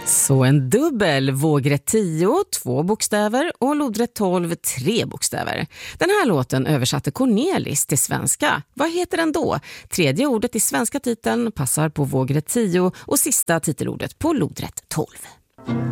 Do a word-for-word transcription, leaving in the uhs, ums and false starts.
Så en dubbel, vågrätt tio, två bokstäver och lodrätt tolv, tre bokstäver. Den här låten översatte Cornelis till svenska. Vad heter den då? Tredje ordet i svenska titeln passar på vågrätt tio och sista titelordet på lodrätt tolv.